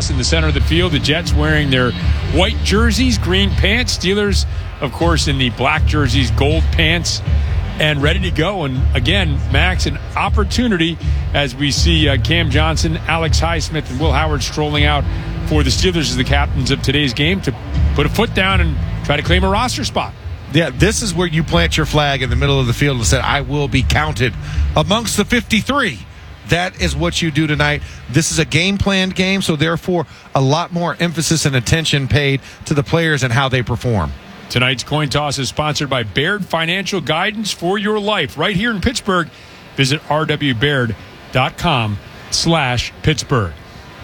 toss in the center of the field. The Jets wearing their white jerseys, green pants. Steelers, of course, in the black jerseys, gold pants, and ready to go. And again, Max, an opportunity as we see Cam Johnson, Alex Highsmith, and Will Howard strolling out for the Steelers as the captains of today's game to put a foot down and try to claim a roster spot. Yeah, this is where you plant your flag in the middle of the field and say, I will be counted amongst the 53. That is what you do tonight. This is a game-planned game, so therefore a lot more emphasis and attention paid to the players and how they perform. Tonight's coin toss is sponsored by Baird Financial Guidance for your life. Right here in Pittsburgh, visit rwbaird.com/Pittsburgh.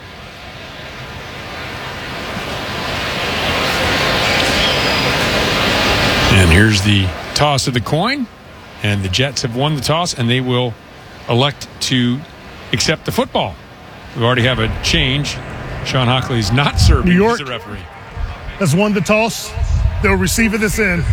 And here's the toss of the coin. And the Jets have won the toss, and they will elect to accept the football. We already have a change. Sean Hockley's not serving New York as the referee. Has won the toss. They'll receive it this end.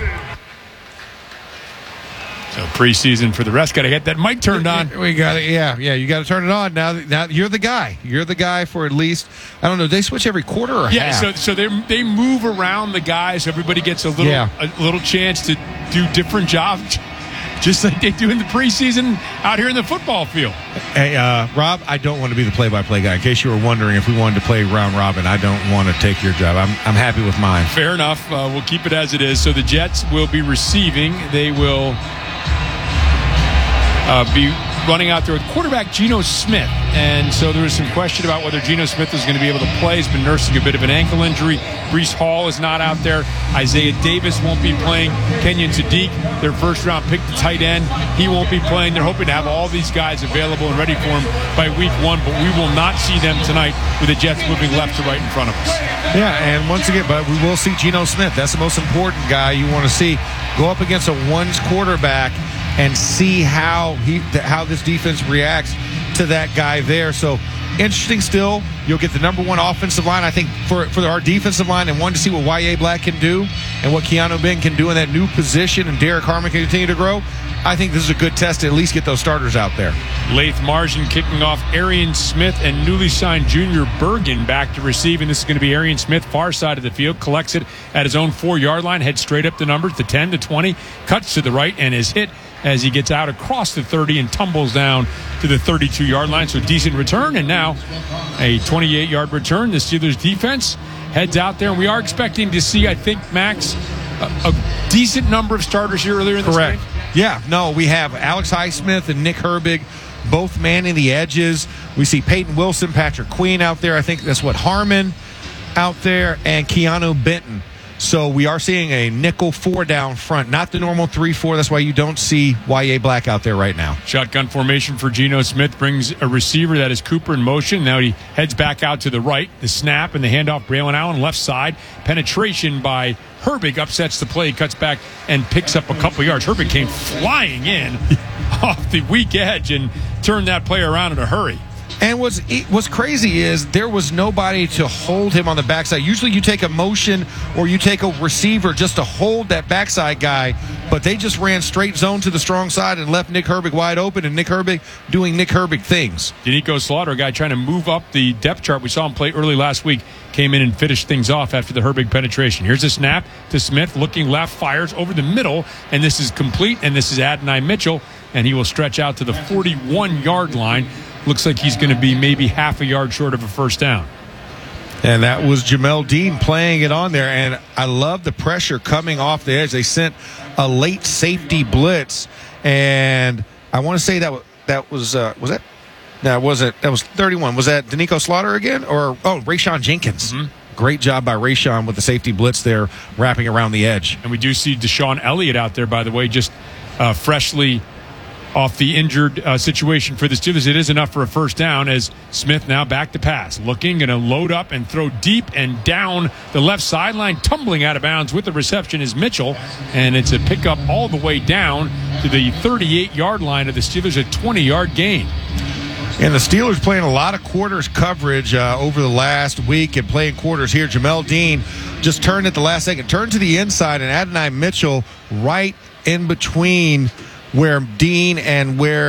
So preseason for the rest. Got to get that mic turned on. We got it. Yeah. You got to turn it on now. Now you're the guy. You're the guy for at least, I don't know. They switch every quarter or half. So they move around the guys. Everybody gets a little chance to do different jobs, just like they do in the preseason out here in the football field. Hey, Rob, I don't want to be the play-by-play guy. In case you were wondering if we wanted to play round robin, I don't want to take your job. I'm happy with mine. Fair enough. We'll keep it as it is. So the Jets will be receiving. They will be running out there with quarterback Geno Smith. And so there was some question about whether Geno Smith is going to be able to play. He's been nursing a bit of an ankle injury. Breece Hall is not out there. Isaiah Davis won't be playing. Kenyon Sadiq, their first-round pick, the tight end, he won't be playing. They're hoping to have all these guys available and ready for him by week 1, but we will not see them tonight with the Jets moving left to right in front of us. Yeah, and once again, but we will see Geno Smith. That's the most important guy you want to see go up against a ones quarterback and see how this defense reacts to that guy there. So interesting still. You'll get the number one offensive line, I think, for our defensive line, and one to see what Y.A. Black can do and what Keanu Benton can do in that new position, and Derek Harmon can continue to grow. I think this is a good test to at least get those starters out there. Lath Margin kicking off. Arian Smith and newly signed Junior Bergen back to receive. And this is going to be Arian Smith, far side of the field. Collects it at his own 4-yard line. Heads straight up the numbers, the 10, the 20. Cuts to the right and is hit as he gets out across the 30 and tumbles down to the 32-yard line. So decent return. And now a 28-yard return. The Steelers defense heads out there. And we are expecting to see, I think, Max, a decent number of starters here earlier in this game. Yeah, no, we have Alex Highsmith and Nick Herbig both manning the edges. We see Peyton Wilson, Patrick Queen out there. I think that's what Harmon out there, and Keanu Benton. So we are seeing a nickel 4 down front, not the normal 3-4. That's why you don't see Y.A. Black out there right now. Shotgun formation for Geno Smith brings a receiver, that is Cooper, in motion. Now he heads back out to the right. The snap and the handoff, Braylon Allen left side. Penetration by Herbig upsets the play, cuts back and picks up a couple yards. Herbig came flying in off the weak edge and turned that play around in a hurry. And what's crazy is there was nobody to hold him on the backside. Usually you take a motion or you take a receiver just to hold that backside guy, but they just ran straight zone to the strong side and left Nick Herbig wide open, and Nick Herbig doing Nick Herbig things. Danico Slaughter, a guy trying to move up the depth chart. We saw him play early last week. Came in and finished things off after the Herbig penetration. Here's a snap to Smith, looking left, fires over the middle, and this is complete, and this is Adonai Mitchell, and he will stretch out to the 41-yard line. Looks like he's going to be maybe half a yard short of a first down. And that was Jamel Dean playing it on there. And I love the pressure coming off the edge. They sent a late safety blitz. And I want to say that was that? No, wasn't. That was 31. Was that Danico Slaughter again? Or, Rayshawn Jenkins. Mm-hmm. Great job by Rayshawn with the safety blitz there, wrapping around the edge. And we do see Deshaun Elliott out there, by the way, just freshly off the injured situation for the Steelers. It is enough for a first down as Smith now back to pass. Looking, going to load up and throw deep and down the left sideline. Tumbling out of bounds with the reception is Mitchell. And it's a pickup all the way down to the 38-yard line of the Steelers, a 20-yard gain. And the Steelers playing a lot of quarters coverage over the last week and playing quarters here. Jamel Dean just turned at the last second, turned to the inside, and Adonai Mitchell right in between where Dean and where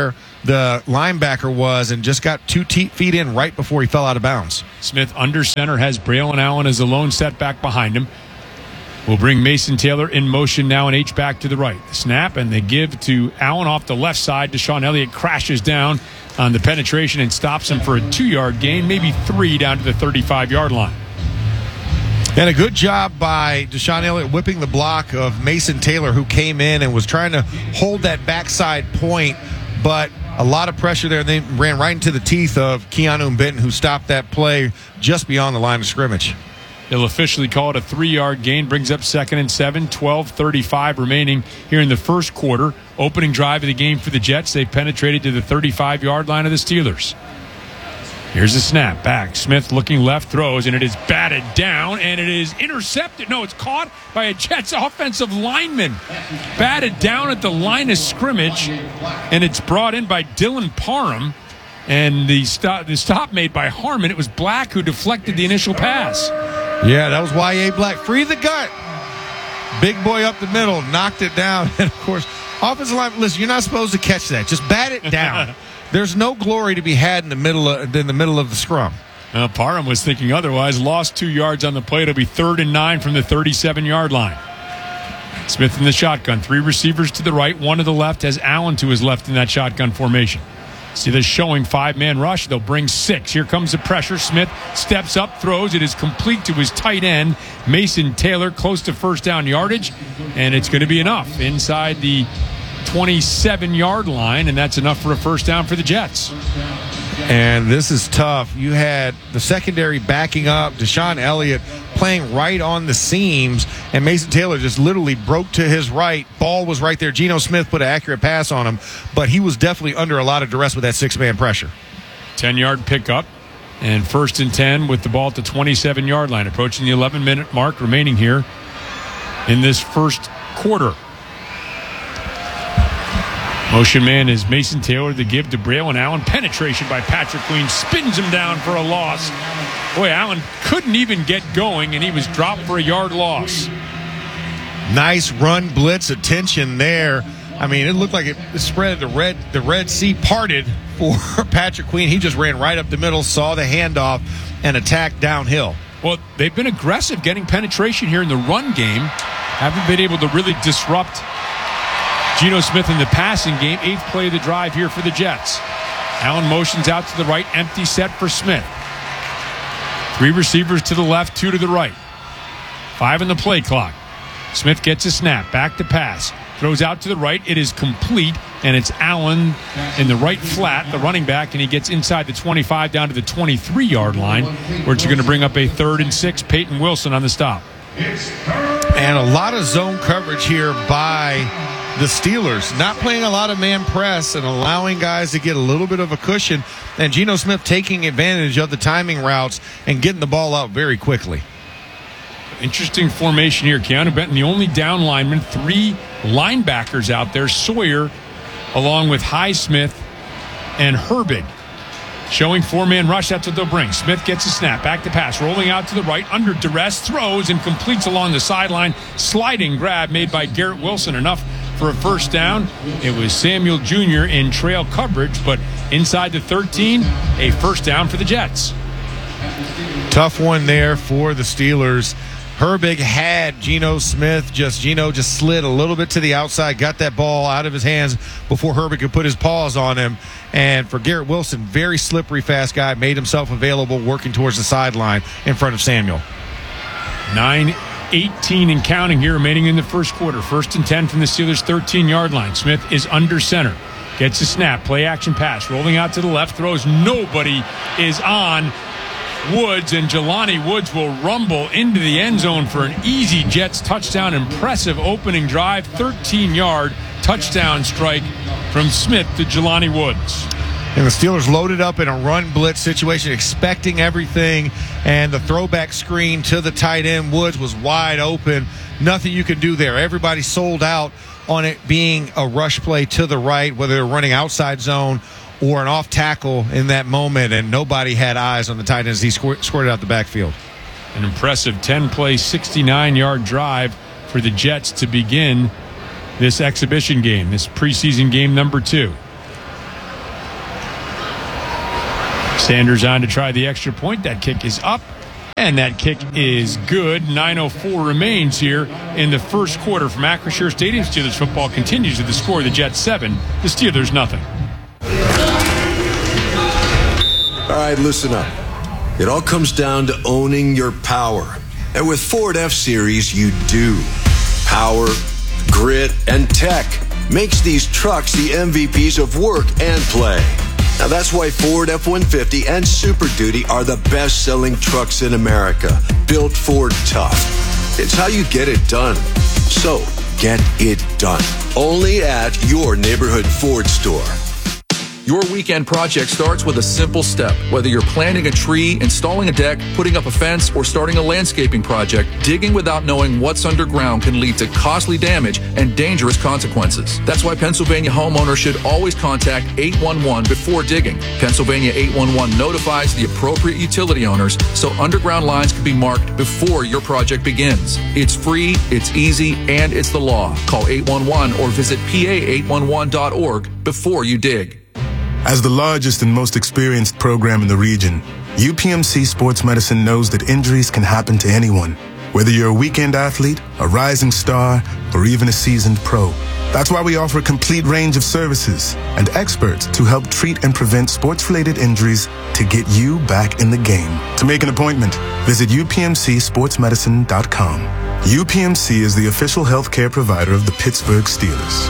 the linebacker was and just got 2 feet in right before he fell out of bounds. Smith under center has Braylon Allen as a lone setback behind him. We'll bring Mason Taylor in motion now, and H-back to the right. The snap, and they give to Allen off the left side. DeShon Elliott crashes down on the penetration and stops him for a 2-yard gain, maybe 3 down to the 35-yard line. And a good job by DeShon Elliott whipping the block of Mason Taylor, who came in and was trying to hold that backside point, but a lot of pressure there. They ran right into the teeth of Keanu Benton, who stopped that play just beyond the line of scrimmage. They'll officially call it a 3-yard gain, brings up 2nd and 7, 12:35 remaining here in the first quarter. Opening drive of the game for the Jets. They've penetrated to the 35-yard line of the Steelers. Here's the snap. Back. Smith looking left, throws, and it is batted down, and it is intercepted. No, it's caught by a Jets offensive lineman. Batted down at the line of scrimmage, and it's brought in by Dylan Parham. And the stop made by Harmon. It was Black who deflected the initial pass. Yeah, that was Y.A. Black. Free the gut. Big boy up the middle, knocked it down. And, of course, offensive line, listen, you're not supposed to catch that. Just bat it down. There's no glory to be had in the middle of the scrum. Parham was thinking otherwise. Lost 2 yards on the play. It'll be 3rd and 9 from the 37-yard line. Smith in the shotgun. 3 receivers to the right, 1 to the left. Has Allen to his left in that shotgun formation. See this showing 5-man rush. They'll bring 6. Here comes the pressure. Smith steps up, throws. It is complete to his tight end, Mason Taylor, close to first down yardage. And it's going to be enough inside the 27-yard line, and that's enough for a first down for the Jets. And this is tough. You had the secondary backing up, DeShon Elliott playing right on the seams, and Mason Taylor just literally broke to his right. Ball was right there. Geno Smith put an accurate pass on him, but he was definitely under a lot of duress with that 6-man pressure. 10-yard pickup, and 1st and 10 with the ball at the 27-yard line, approaching the 11-minute mark remaining here in this first quarter. Motion man is Mason Taylor. The give to Braylon Allen. Penetration by Patrick Queen. Spins him down for a loss. Boy, Allen couldn't even get going, and he was dropped for a yard loss. Nice run blitz attention there. I mean, it looked like it spread the Red Sea parted for Patrick Queen. He just ran right up the middle, saw the handoff, and attacked downhill. Well, they've been aggressive getting penetration here in the run game. Haven't been able to really disrupt Geno Smith in the passing game. 8th play of the drive here for the Jets. Allen motions out to the right. Empty set for Smith. 3 receivers to the left, 2 to the right. 5 in the play clock. Smith gets a snap. Back to pass. Throws out to the right. It is complete, and it's Allen in the right flat, the running back, and he gets inside the 25 down to the 23-yard line, where it's going to bring up a 3rd and 6. Peyton Wilson on the stop. And a lot of zone coverage here by the Steelers, not playing a lot of man press and allowing guys to get a little bit of a cushion, and Geno Smith taking advantage of the timing routes and getting the ball out very quickly. Interesting formation here. Keanu Benton, the only down lineman, 3 linebackers out there. Sawyer, along with Highsmith and Herbig. Showing 4-man rush, that's what they'll bring. Smith gets a snap, back to pass, rolling out to the right, under duress, throws and completes along the sideline. Sliding grab made by Garrett Wilson, enough for a first down. It was Samuel Jr. in trail coverage, but inside the 13, a first down for the Jets. Tough one there for the Steelers. Herbig had Geno Smith. Geno just slid a little bit to the outside, got that ball out of his hands before Herbig could put his paws on him. And for Garrett Wilson, very slippery, fast guy, made himself available, working towards the sideline in front of Samuel. 9:18 and counting here remaining in the first quarter. 1st and 10 from the Steelers' 13-yard line. Smith is under center. Gets a snap, play action pass, rolling out to the left, throws. Nobody is on Woods, and Jelani Woods will rumble into the end zone for an easy Jets touchdown. Impressive opening drive, 13-yard touchdown strike from Smith to Jelani Woods. And the Steelers loaded up in a run blitz situation, expecting everything, and the throwback screen to the tight end. Woods was wide open. Nothing you could do there. Everybody sold out on it being a rush play to the right, whether they're running outside zone or an off tackle in that moment, and nobody had eyes on the tight end as he squirted out the backfield. An impressive 10-play, 69-yard drive for the Jets to begin this exhibition game, this preseason game number 2. Sanders on to try the extra point. That kick is up, and that kick is good. 9:04 remains here in the first quarter from Acrisure Stadium. Steelers football continues with the score. The Jets 7, the Steelers nothing. All right, listen up. It all comes down to owning your power. And with Ford F-Series, you do. Power, grit, and tech makes these trucks the MVPs of work and play. Now that's why Ford F-150 and Super Duty are the best-selling trucks in America. Built Ford tough. It's how you get it done. So, get it done. Only at your neighborhood Ford store. Your weekend project starts with a simple step. Whether you're planting a tree, installing a deck, putting up a fence, or starting a landscaping project, digging without knowing what's underground can lead to costly damage and dangerous consequences. That's why Pennsylvania homeowners should always contact 811 before digging. Pennsylvania 811 notifies the appropriate utility owners so underground lines can be marked before your project begins. It's free, it's easy, and it's the law. Call 811 or visit pa811.org before you dig. As the largest and most experienced program in the region, UPMC Sports Medicine knows that injuries can happen to anyone, whether you're a weekend athlete, a rising star, or even a seasoned pro. That's why we offer a complete range of services and experts to help treat and prevent sports-related injuries to get you back in the game. To make an appointment, visit upmcsportsmedicine.com. UPMC is the official healthcare provider of the Pittsburgh Steelers.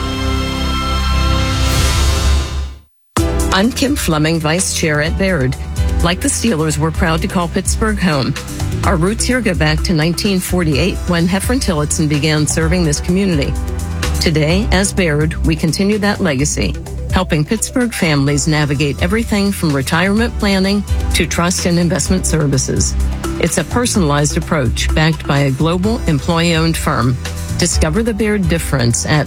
I'm Kim Fleming, Vice Chair at Baird. Like the Steelers, we're proud to call Pittsburgh home. Our roots here go back to 1948 when Heffron Tillotson began serving this community. Today, as Baird, we continue that legacy, helping Pittsburgh families navigate everything from retirement planning to trust and investment services. It's a personalized approach backed by a global employee-owned firm. Discover the Baird difference at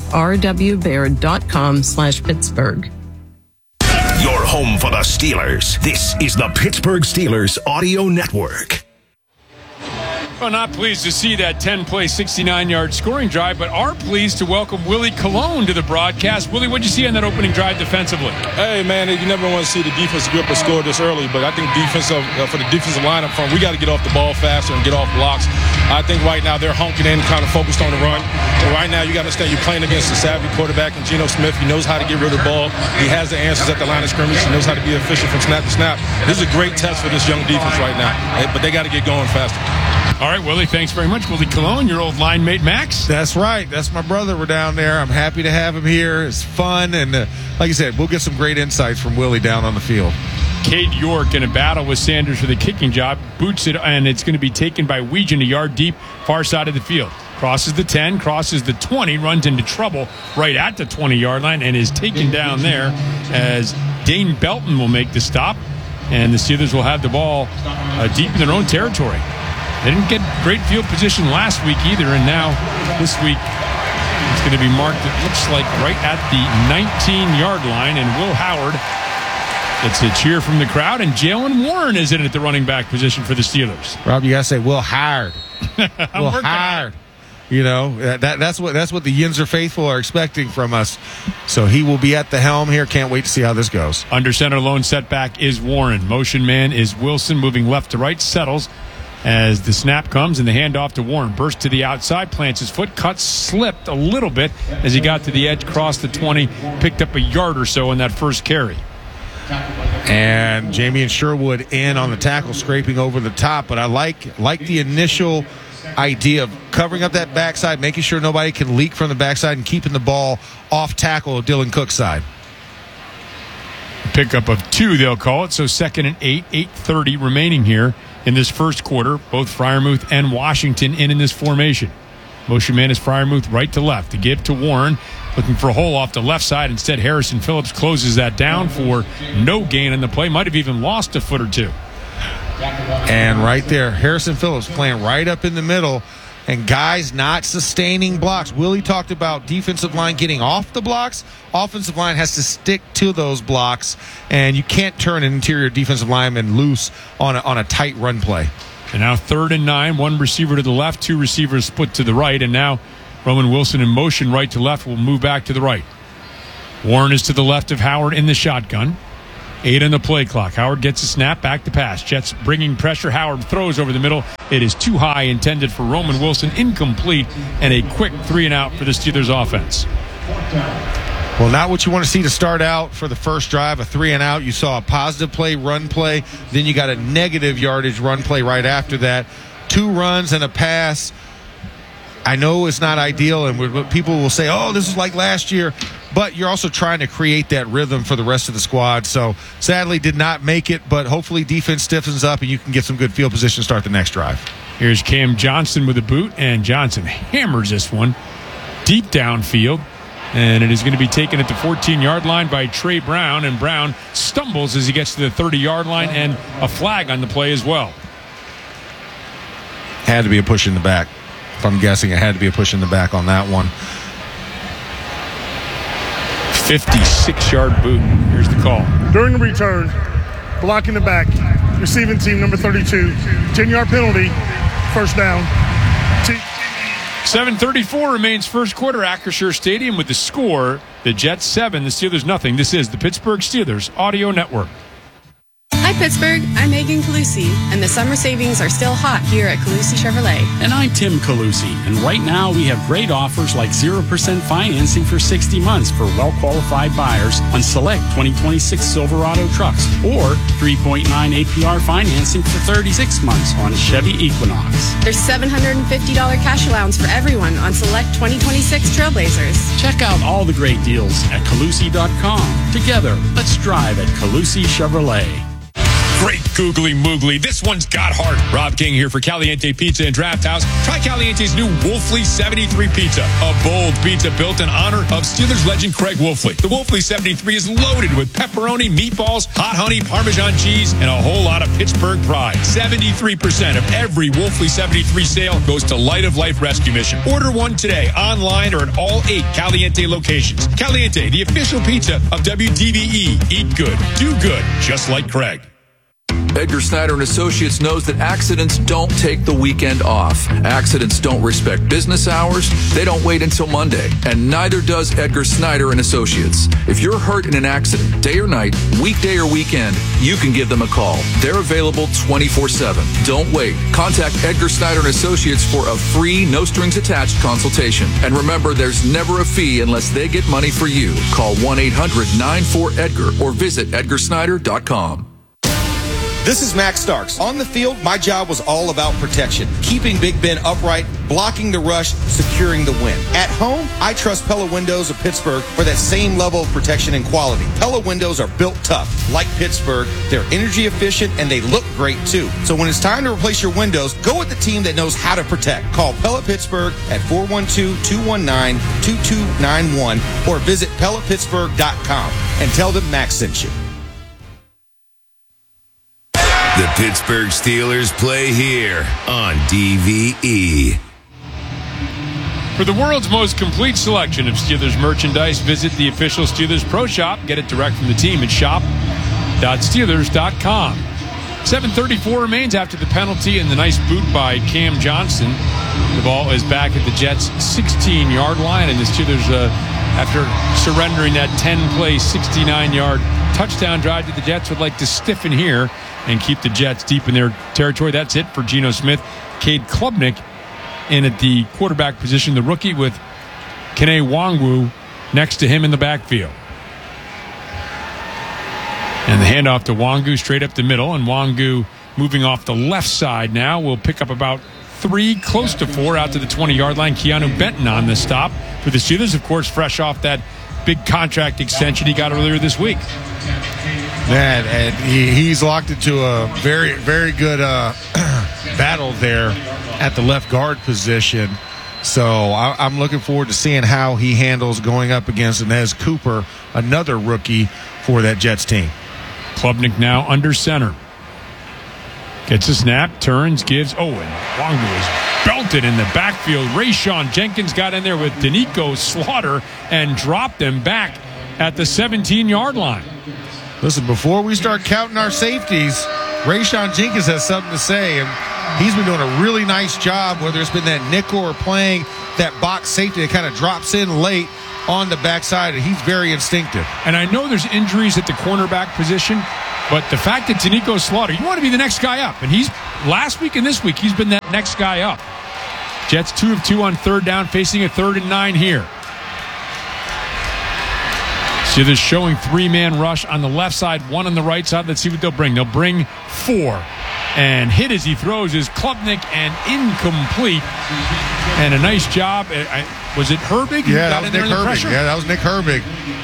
rwbaird.com/Pittsburgh. Your home for the Steelers. This is the Pittsburgh Steelers Audio Network. Well, not pleased to see that 10-play, 69-yard scoring drive, but are pleased to welcome Willie Colon to the broadcast. Willie, what did you see on that opening drive defensively? Hey, man, you never want to see the defense grip or score this early, but I think for the defensive line up front, we got to get off the ball faster and get off blocks. I think right now they're hunking in, kind of focused on the run. And right now you got to understand you're playing against a savvy quarterback in Geno Smith. He knows how to get rid of the ball. He has the answers at the line of scrimmage. He knows how to be efficient from snap to snap. This is a great test for this young defense right now, but they got to get going faster. All right, Willie, thanks very much. Willie Colon, your old line mate, Max. That's right. That's my brother. We're down there. I'm happy to have him here. It's fun. And like I said, we'll get some great insights from Willie down on the field. Cade York in a battle with Sanders for the kicking job. Boots it, and it's going to be taken by Weegan a yard deep, far side of the field. Crosses the 10, crosses the 20, runs into trouble right at the 20-yard line, and is taken down there as Dane Belton will make the stop. And the Steelers will have the ball deep in their own territory. They didn't get great field position last week either, and now this week it's going to be marked, it looks like, right at the 19-yard line, and Will Howard gets a cheer from the crowd, and Jalen Warren is in at the running back position for the Steelers. Rob, you got to say Will Howard. Will Howard. You know, that's what the Yinzer faithful are expecting from us. So he will be at the helm here. Can't wait to see how this goes. Under center lone setback is Warren. Motion man is Wilson, moving left to right, settles as the snap comes and the handoff to Warren. Burst to the outside, plants his foot, cuts, slipped a little bit as he got to the edge, crossed the 20, picked up a yard or so in that first carry. And Jamie and Sherwood in on the tackle, scraping over the top. But I like the initial idea of covering up that backside, making sure nobody can leak from the backside and keeping the ball off tackle of Dylan Cook's side. Pickup of 2, they'll call it. So 2nd and 8, 8:30 remaining here in this first quarter. Both Freiermuth and Washington in this formation. Motion man is Freiermuth right to left. The give to Warren, looking for a hole off the left side. Instead, Harrison Phillips closes that down for no gain on the play. Might have even lost a foot or two. And right there, Harrison Phillips playing right up in the middle, and guys not sustaining blocks. Willie talked about defensive line getting off the blocks. Offensive line has to stick to those blocks, and you can't turn an interior defensive lineman loose on a tight run play. And now 3rd and 9, 1 receiver to the left, 2 receivers split to the right, and now Roman Wilson in motion right to left will move back to the right. Warren is to the left of Howard in the shotgun. 8 on the play clock. Howard gets a snap, back to pass. Jets bringing pressure. Howard throws over the middle. It is too high, intended for Roman Wilson, incomplete, and a quick 3-and-out for the Steelers offense. Well, not what you want to see to start out for the first drive, a 3-and-out. You saw a positive play, run play. Then you got a negative yardage run play right after that. 2 runs and a pass. I know it's not ideal, and people will say, oh, this is like last year. But you're also trying to create that rhythm for the rest of the squad. So, sadly, did not make it, but hopefully defense stiffens up and you can get some good field position to start the next drive. Here's Cam Johnson with a boot, and Johnson hammers this one deep downfield. And it is going to be taken at the 14-yard line by Trey Brown, and Brown stumbles as he gets to the 30-yard line, and a flag on the play as well. Had to be a push in the back. If I'm guessing, it had to be a push in the back on that one. 56-yard boot. Here's the call. During the return, blocking the back, receiving team number 32, 10-yard penalty, first down. 7:34 remains first quarter, Acrisure Stadium with the score. The Jets 7, the Steelers nothing. This is the Pittsburgh Steelers Audio Network. Hi, Pittsburgh. I'm Megan Calusi, and the summer savings are still hot here at Calusi Chevrolet. And I'm Tim Calusi, and right now we have great offers like 0% financing for 60 months for well-qualified buyers on select 2026 Silverado trucks, or 3.9 APR financing for 36 months on Chevy Equinox. There's $750 cash allowance for everyone on select 2026 Trailblazers. Check out all the great deals at Calusi.com. Together, let's drive at Calusi Chevrolet. Great googly moogly. This one's got heart. Rob King here for Caliente Pizza and Draft House. Try Caliente's new Wolfley 73 Pizza, a bold pizza built in honor of Steelers legend Craig Wolfley. The Wolfley 73 is loaded with pepperoni, meatballs, hot honey, Parmesan cheese, and a whole lot of Pittsburgh pride. 73% of every Wolfley 73 sale goes to Light of Life Rescue Mission. Order one today, online or at all 8 Caliente locations. Caliente, the official pizza of WDVE. Eat good, do good, just like Craig. Edgar Snyder and Associates knows that accidents don't take the weekend off. Accidents don't respect business hours. They don't wait until Monday. And neither does Edgar Snyder and Associates. If you're hurt in an accident, day or night, weekday or weekend, you can give them a call. They're available 24/7. Don't wait. Contact Edgar Snyder and Associates for a free, no-strings-attached consultation. And remember, there's never a fee unless they get money for you. Call 1-800-94-EDGAR or visit edgarsnyder.com. This is Max Starks. On the field, my job was all about protection. Keeping Big Ben upright, blocking the rush, securing the win. At home, I trust Pella Windows of Pittsburgh for that same level of protection and quality. Pella Windows are built tough. Like Pittsburgh, they're energy efficient and they look great too. So when it's time to replace your windows, go with the team that knows how to protect. Call Pella Pittsburgh at 412-219-2291 or visit PellaPittsburgh.com and tell them Max sent you. The Pittsburgh Steelers play here on DVE. For the world's most complete selection of Steelers merchandise, visit the official Steelers Pro Shop. Get it direct from the team at shop.steelers.com. 7:34 remains after the penalty and the nice boot by Cam Johnson. The ball is back at the Jets' 16-yard line, and the Steelers, after surrendering that 10-play, 69-yard touchdown drive to the Jets, would like to stiffen here and keep the Jets deep in their territory. That's it for Geno Smith. Cade Klubnik in at the quarterback position, the rookie, with Kene Nwangwu next to him in the backfield. And the handoff to Nwangwu straight up the middle, and Nwangwu moving off the left side now will pick up about 3, close to 4 out to the 20-yard line. Keanu Benton on the stop for the Steelers, of course, fresh off that big contract extension he got earlier this week. Man, and he's locked into a very, very good battle there at the left guard position. So I'm looking forward to seeing how he handles going up against Inez Cooper, another rookie for that Jets team. Klubnik now under center. Gets a snap, turns, gives. And Nwangwu is belted in the backfield. Rayshawn Jenkins got in there with Danico Slaughter and dropped him back at the 17-yard line. Listen, before we start counting our safeties, Rayshawn Jenkins has something to say, and he's been doing a really nice job, whether it's been that nickel or playing that box safety that kind of drops in late on the backside. He's very instinctive. And I know there's injuries at the cornerback position, but the fact that Danico Slaughter, you want to be the next guy up. And he's, last week and this week, he's been that next guy up. Jets 2 of 2 on third down, facing a 3rd and 9 here. Steelers showing 3-man rush on the left side, 1 on the right side. Let's see what they'll bring. They'll bring 4. And hit as he throws is Klubnik, and incomplete. And a nice job. Was it Herbig? Yeah, that was Nick Herbig. Yeah, that was Nick Herbig.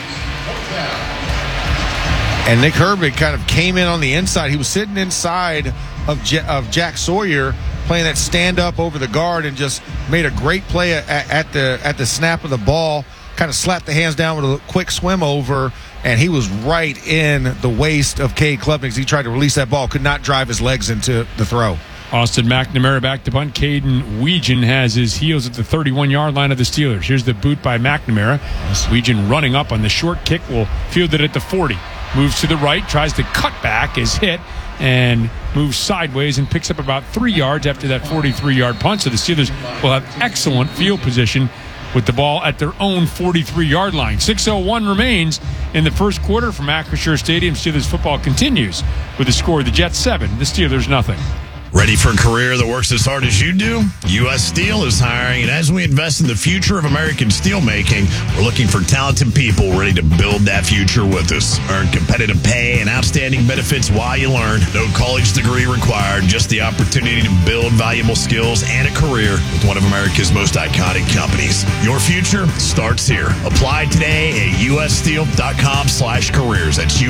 And Nick Herbig kind of came in on the inside. He was sitting inside of Jack Sawyer, playing that stand-up over the guard, and just made a great play at the snap of the ball. Kind of slapped the hands down with a quick swim over, and he was right in the waist of Cade Klubnik as he tried to release that ball. Could not drive his legs into the throw. Austin McNamara back to punt. Caden Weegan has his heels at the 31-yard line of the Steelers. Here's the boot by McNamara. Weegan running up on the short kick, will field it at the 40. Moves to the right, tries to cut back, is hit, and moves sideways and picks up about 3 yards after that 43-yard punt. So the Steelers will have excellent field position with the ball at their own 43-yard line. 6:01 remains in the first quarter from Acrisure Stadium. Steelers football continues with the score: the Jets 7, the Steelers nothing. Ready for a career that works as hard as you do? U.S. Steel is hiring, and as we invest in the future of American steel making, we're looking for talented people ready to build that future with us. Earn competitive pay and outstanding benefits while you learn. No college degree required, just the opportunity to build valuable skills and a career with one of America's most iconic companies. Your future starts here. Apply today at ussteel.com/careers. That's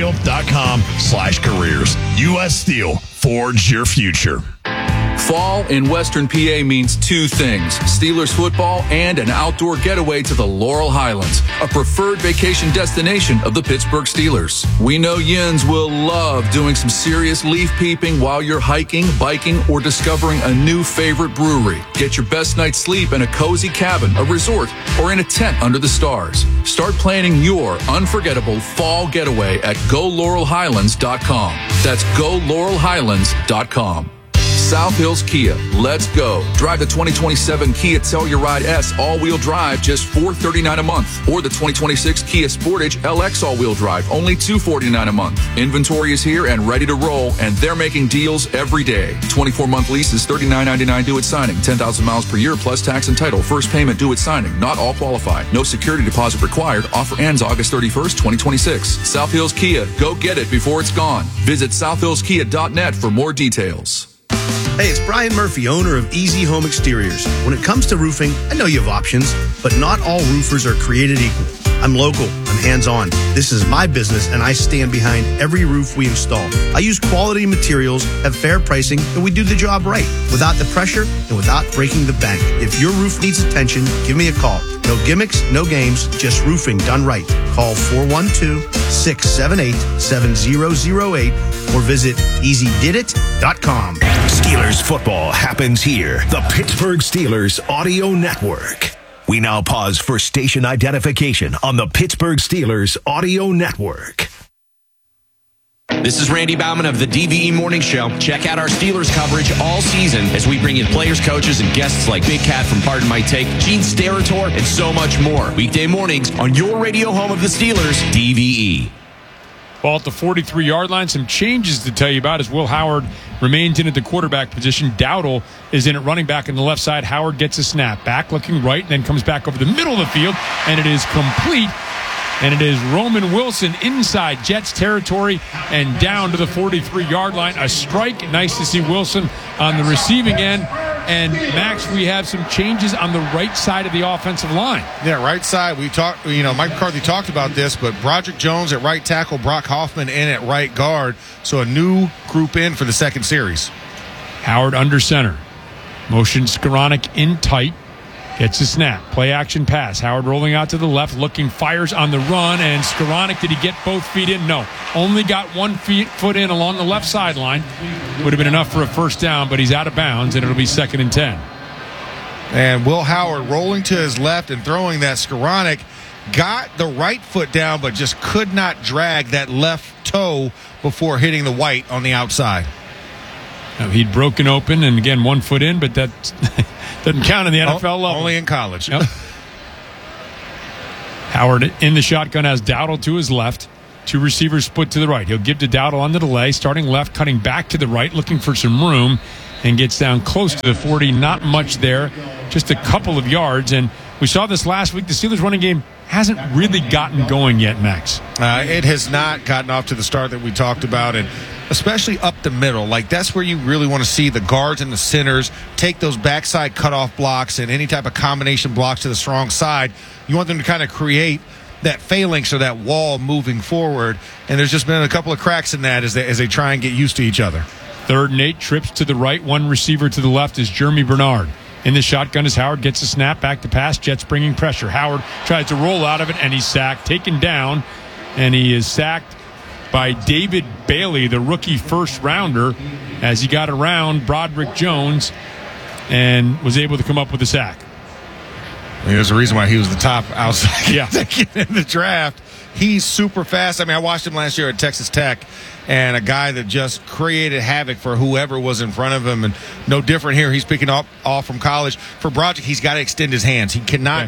ussteel.com/careers. U.S. Steel. Forge your future. Fall in Western PA means 2 things: Steelers football and an outdoor getaway to the Laurel Highlands, a preferred vacation destination of the Pittsburgh Steelers. We know Yins will love doing some serious leaf peeping while you're hiking, biking, or discovering a new favorite brewery. Get your best night's sleep in a cozy cabin, a resort, or in a tent under the stars. Start planning your unforgettable fall getaway at GoLaurelHighlands.com. That's GoLaurelHighlands.com. South Hills Kia, let's go. Drive the 2027 Kia Telluride S all-wheel drive, just $439 a month. Or the 2026 Kia Sportage LX all-wheel drive, only $249 a month. Inventory is here and ready to roll, and they're making deals every day. 24-month lease is $39.99 due at signing. 10,000 miles per year plus tax and title. First payment due at signing. Not all qualify. No security deposit required. Offer ends August 31st, 2026. South Hills Kia, go get it before it's gone. Visit southhillskia.net for more details. Hey, it's Brian Murphy, owner of Easy Home Exteriors. When it comes to roofing, I know you have options, but not all roofers are created equal. I'm local, I'm hands-on. This is my business, and I stand behind every roof we install. I use quality materials, have fair pricing, and we do the job right, without the pressure and without breaking the bank. If your roof needs attention, give me a call. No gimmicks, no games, just roofing done right. Call 412-678-7008 or visit EasyDidIt.com. Steelers football happens here. The Pittsburgh Steelers Audio Network. We now pause for station identification on the Pittsburgh Steelers Audio Network. This is Randy Baumann of the DVE Morning Show. Check out our Steelers coverage all season as we bring in players, coaches, and guests like Big Cat from Pardon My Take, Gene Steratore, and so much more. Weekday mornings on your radio home of the Steelers, DVE. Ball at the 43-yard line. Some changes to tell you about as Will Howard remains in at the quarterback position. Dowdle is in at running back on the left side. Howard gets a snap. Back looking right, and then comes back over the middle of the field, and it is complete. And it is Roman Wilson inside Jets territory and down to the 43-yard line. A strike. Nice to see Wilson on the receiving end. And, Max, we have some changes on the right side of the offensive line. Yeah, right side. We talked, Mike McCarthy talked about this, but Broderick Jones at right tackle, Brock Hoffman in at right guard. So a new group in for the second series. Howard under center. Motion Skoranek in tight. Gets a snap. Play action pass. Howard rolling out to the left, looking, fires on the run, and Skoranek, did he get both feet in? No. Only got 1 foot in along the left sideline. Would have been enough for a first down, but he's out of bounds, and it'll be 2nd and 10. And Will Howard rolling to his left and throwing that. Skoranek got the right foot down, but just could not drag that left toe before hitting the white on the outside. Now, he'd broken open, and again, 1 foot in, but that doesn't count in the NFL level. Only in college. Yep. Howard in the shotgun has Dowdle to his left. 2 receivers split to the right. He'll give to Dowdle on the delay, starting left, cutting back to the right, looking for some room, and gets down close to the 40. Not much there, just a couple of yards. And we saw this last week. The Steelers running game hasn't really gotten going yet, Max. It has not gotten off to the start that we talked about, and especially up the middle. Like, that's where you really want to see the guards and the centers take those backside cutoff blocks and any type of combination blocks to the strong side. You want them to kind of create that phalanx or that wall moving forward, and there's just been a couple of cracks in that as they try and get used to each other. 3rd and 8, trips to the right, 1 receiver to the left is Jeremy Bernard. In the shotgun as Howard gets a snap, back to pass, Jets bringing pressure. Howard tries to roll out of it, and he's sacked, taken down, and he is sacked by David Bailey, the rookie first-rounder, as he got around Broderick Jones and was able to come up with a sack. There's a reason why he was the top outside in the draft. He's super fast. I mean, I watched him last year at Texas Tech, and a guy that just created havoc for whoever was in front of him. And no different here. He's picking off from college. For Broderick, he's got to extend his hands. He cannot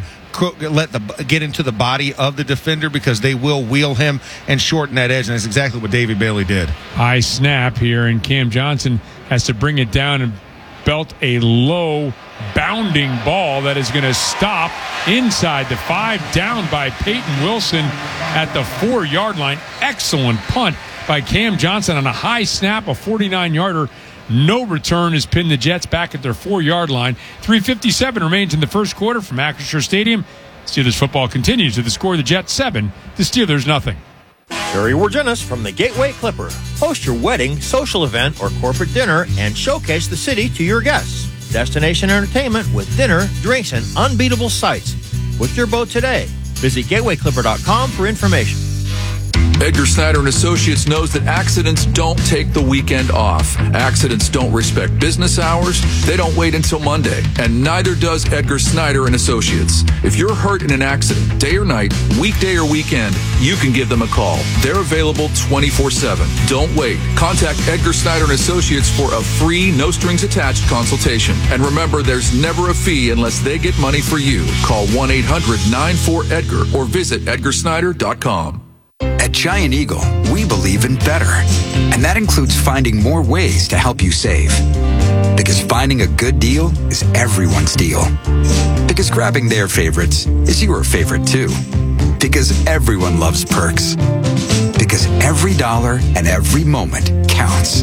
get into the body of the defender because they will wheel him and shorten that edge, and that's exactly what David Bailey did. High snap here, and Cam Johnson has to bring it down and belt a low bounding ball that is going to stop inside the 5, down by Peyton Wilson at the 4-yard line. Excellent punt by Cam Johnson on a high snap, a 49-yarder. No return has pinned the Jets back at their 4-yard line. 3:57 remains in the first quarter from Acrisure Stadium. Steelers football continues with the score of the Jets 7, the Steelers nothing. Terry Wargenis from the Gateway Clipper. Host your wedding, social event, or corporate dinner and showcase the city to your guests. Destination entertainment with dinner, drinks, and unbeatable sights. Book your boat today. Visit gatewayclipper.com for information. Edgar Snyder and Associates knows that accidents don't take the weekend off. Accidents don't respect business hours. They don't wait until Monday. And neither does Edgar Snyder and Associates. If you're hurt in an accident, day or night, weekday or weekend, you can give them a call. They're available 24/7. Don't wait. Contact Edgar Snyder and Associates for a free, no-strings-attached consultation. And remember, there's never a fee unless they get money for you. Call 1-800-94-EDGAR or visit edgarsnyder.com. At Giant Eagle, we believe in better. And that includes finding more ways to help you save. Because finding a good deal is everyone's deal. Because grabbing their favorites is your favorite too. Because everyone loves perks. Because every dollar and every moment counts.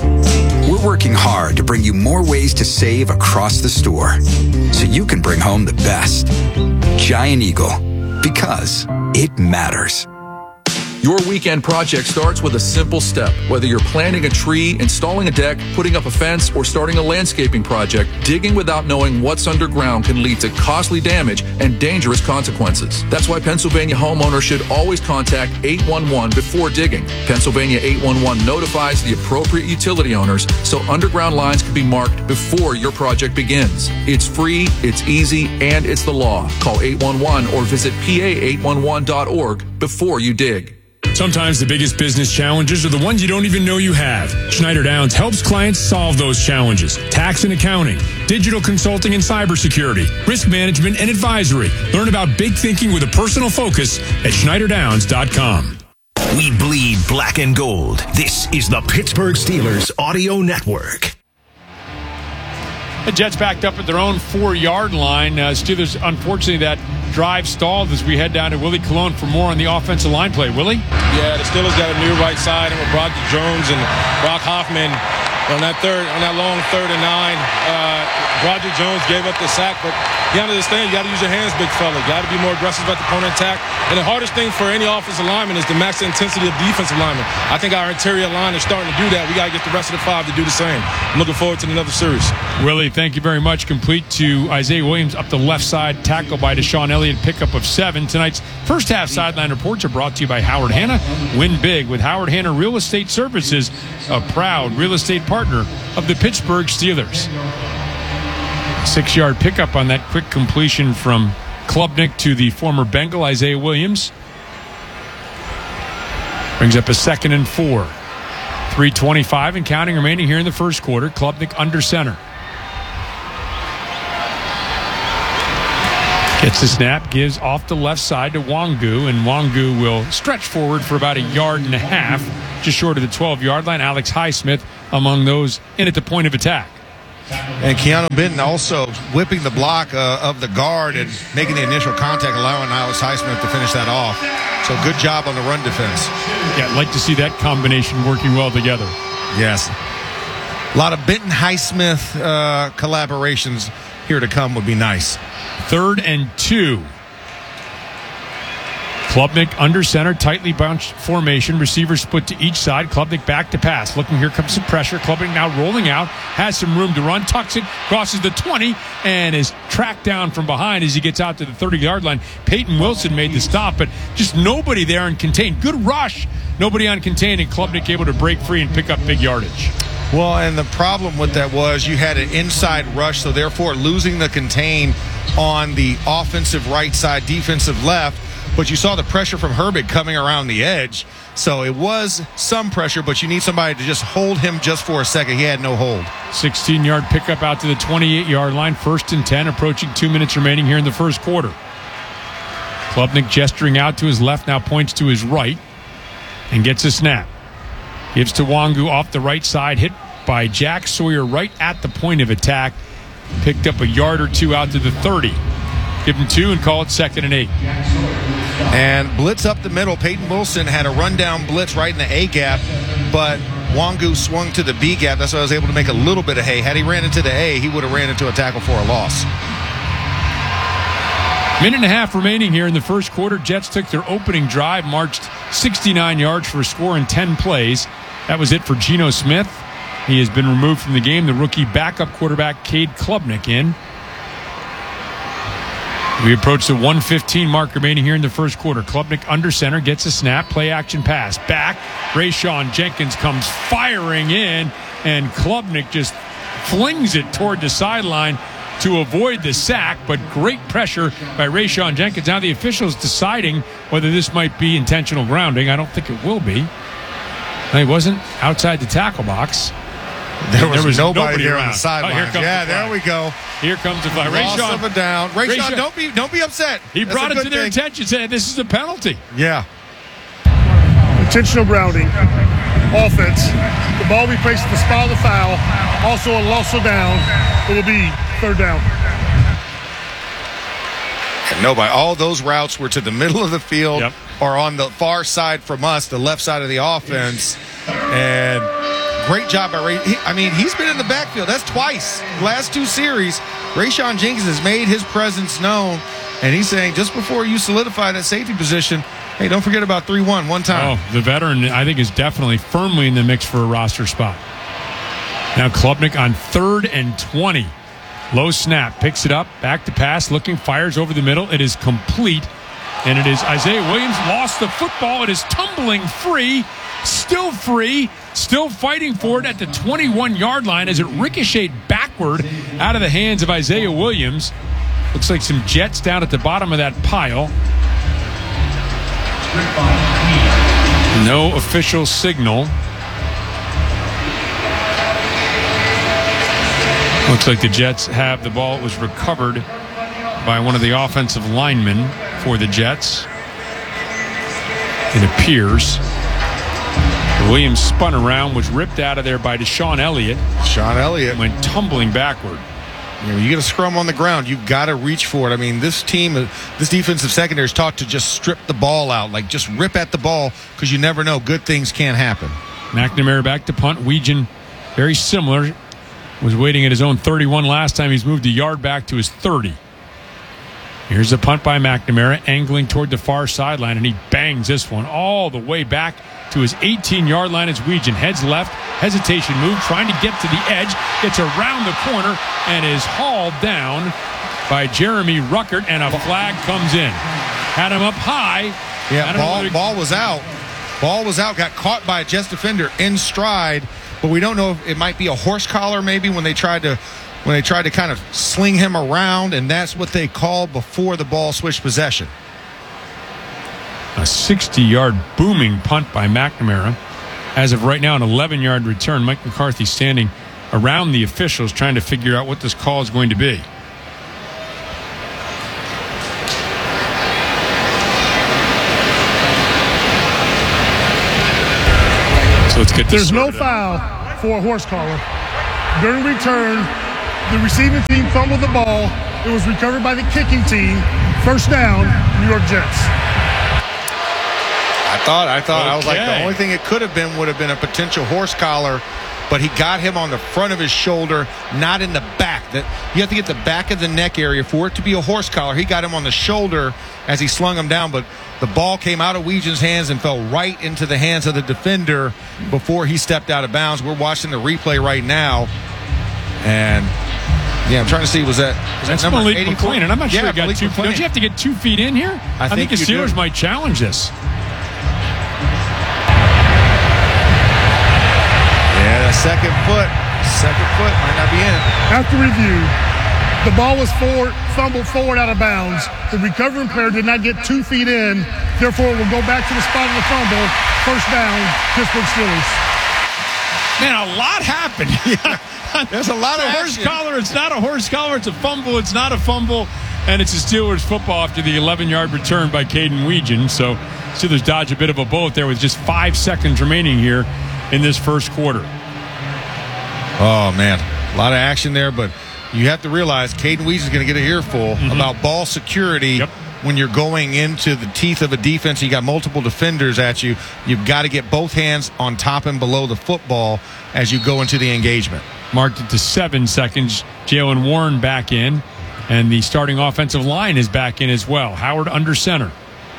We're working hard to bring you more ways to save across the store so you can bring home the best. Giant Eagle. Because it matters. Your weekend project starts with a simple step. Whether you're planting a tree, installing a deck, putting up a fence, or starting a landscaping project, digging without knowing what's underground can lead to costly damage and dangerous consequences. That's why Pennsylvania homeowners should always contact 811 before digging. Pennsylvania 811 notifies the appropriate utility owners so underground lines can be marked before your project begins. It's free, it's easy, and it's the law. Call 811 or visit pa811.org before you dig. Sometimes the biggest business challenges are the ones you don't even know you have. Schneider Downs helps clients solve those challenges. Tax and accounting, digital consulting and cybersecurity, risk management and advisory. Learn about big thinking with a personal focus at SchneiderDowns.com. We bleed black and gold. This is the Pittsburgh Steelers Audio Network. The Jets backed up at their own 4-yard line. Steelers, unfortunately, that drive stalled as we head down to Willie Colon for more on the offensive line play. Willie? Yeah, the Steelers got a new right side, and with Broderick Jones and Brock Hoffman on that long 3rd and 9. Broderick Jones gave up the sack, but you got to understand, you got to use your hands, big fella. You got to be more aggressive at the opponent attack. And the hardest thing for any offensive lineman is to match the intensity of the defensive lineman. I think our interior line is starting to do that. We got to get the rest of the 5 to do the same. I'm looking forward to another series. Willie, thank you very much. Complete to Isaiah Williams up the left side, tackled by Deshaun Elliott, pickup of 7. Tonight's first half sideline reports are brought to you by Howard Hanna. Win big with Howard Hanna Real Estate Services, a proud real estate partner of the Pittsburgh Steelers. 6-yard pickup on that quick completion from Klubnik to the former Bengal Isaiah Williams. Brings up a 2nd and 4. 3:25 and counting remaining here in the first quarter. Klubnik under center. Gets the snap, gives off the left side to Wangu, and Wangu will stretch forward for about 1.5 yards, just short of the 12-yard line. Alex Highsmith among those in at the point of attack. And Keanu Benton also whipping the block of the guard and making the initial contact, allowing Alex Highsmith to finish that off. So good job on the run defense. Yeah, I'd like to see that combination working well together. Yes. A lot of Benton Highsmith collaborations here to come would be nice. 3rd and 2. Klubnik under center, tightly bunched formation. Receivers split to each side. Klubnik back to pass. Looking, here comes some pressure. Klubnik now rolling out. Has some room to run. Tucks it. Crosses the 20 and is tracked down from behind as he gets out to the 30-yard line. Peyton Wilson made the stop, but just nobody there and contained. Good rush. Nobody on contained, and Klubnik able to break free and pick up big yardage. Well, and the problem with that was you had an inside rush, so therefore losing the contain on the offensive right side, defensive left. But you saw the pressure from Herbig coming around the edge. So it was some pressure, but you need somebody to just hold him just for a second. He had no hold. 16-yard pickup out to the 28-yard line. 1st and 10, approaching 2 minutes remaining here in the first quarter. Klubnik gesturing out to his left, now points to his right and gets a snap. Gives to Wangu off the right side, hit by Jack Sawyer right at the point of attack. Picked up 1 yard or 2 out to the 30. Give him 2 and call it 2nd and 8. And blitz up the middle. Peyton Wilson had a rundown blitz right in the A gap, but Wangu swung to the B gap. That's why I was able to make a little bit of hay. Had he ran into the A, he would have ran into a tackle for a loss. 1.5 remaining here in the first quarter. Jets took their opening drive, marched 69 yards for a score in 10 plays. That was it for Geno Smith. He has been removed from the game. The rookie backup quarterback, Cade Klubnik, in. We approach the 1:15 mark remaining here in the first quarter. Klubnik under center, gets a snap, play action pass. Back, Rayshawn Jenkins comes firing in, and Klubnik just flings it toward the sideline to avoid the sack, but great pressure by Rayshawn Jenkins. Now the officials deciding whether this might be intentional grounding. I don't think it will be. It wasn't outside the tackle box. There was nobody there on the sideline. There we go. Here comes the flag. Loss of a down. Rayshawn, don't be upset. He brought it to their attention, saying this is a penalty. Yeah. Intentional grounding. Offense. The ball we placed at the spot of the foul. Also a loss of down. It will be 3rd down. And nobody. All those routes were to the middle of the field or on the far side from us, the left side of the offense. And great job by Ray. He's been in the backfield. That's twice. Last 2 series, Rayshawn Jenkins has made his presence known. And he's saying, just before you solidify that safety position, hey, don't forget about 3-1 one time. Oh, the veteran, I think, is definitely firmly in the mix for a roster spot. Now Klubnik on 3rd and 20. Low snap, picks it up, back to pass, looking, fires over the middle. It is complete, and it is Isaiah Williams lost the football. It is tumbling free, still fighting for it at the 21-yard line as it ricocheted backward out of the hands of Isaiah Williams. Looks like some Jets down at the bottom of that pile. No official signal. Looks like the Jets have the ball. It was recovered by one of the offensive linemen for the Jets. It appears. Williams spun around, was ripped out of there by Deshaun Elliott. Deshaun Elliott went tumbling backward. You get a scrum on the ground, you've got to reach for it. This defensive secondary is taught to just strip the ball out, like just rip at the ball, because you never know. Good things can happen. McNamara back to punt. Weegan, very similar. Was waiting at his own 31 last time. He's moved a yard back to his 30. Here's a punt by McNamara, angling toward the far sideline, and he bangs this one all the way back to his 18-yard line as Weegan heads left, hesitation move, trying to get to the edge, gets around the corner, and is hauled down by Jeremy Ruckert, and a flag comes in. Had him up high. Yeah, ball was out. Ball was out, got caught by a Jets defender in stride, but we don't know if it might be a horse collar maybe when they tried to kind of sling him around, and that's what they called before the ball switched possession. A 60-yard booming punt by McNamara. As of right now, an 11-yard return. Mike McCarthy standing around the officials trying to figure out what this call is going to be. Let's get this There's no sorted foul for a horse collar. During return, the receiving team fumbled the ball. It was recovered by the kicking team. First down, New York Jets. I was like, the only thing it could have been would have been a potential horse collar, but he got him on the front of his shoulder, not in the back. That you have to get the back of the neck area for it to be a horse collar. He got him on the shoulder as he slung him down, but the ball came out of Weegen's hands and fell right into the hands of the defender before he stepped out of bounds. We're watching the replay right now, and I'm trying to see, was that That's number Malik 84? McLean, and I'm not sure he got Malik 2 feet. McLean. Don't you have to get 2 feet in here? I think the you Steelers do. might challenge this. Yeah, the second foot might not be in. After review, the ball was fumbled forward out of bounds. The recovering player did not get 2 feet in. Therefore, it will go back to the spot of the fumble. First down, Pittsburgh Steelers. Man, a lot happened. There's a lot of horse collar. It's not a horse collar. It's a fumble. It's not a fumble. And it's a Steelers football after the 11-yard return by Caden Weegen. So Steelers dodge a bit of a bullet there with just 5 seconds remaining here in this first quarter. Oh, man. A lot of action there, but you have to realize Caden Weegen's going to get an earful about ball security when you're going into the teeth of a defense. You got multiple defenders at you. You've got to get both hands on top and below the football as you go into the engagement. Marked it to 7 seconds. Jalen Warren back in, and the starting offensive line is back in as well. Howard under center.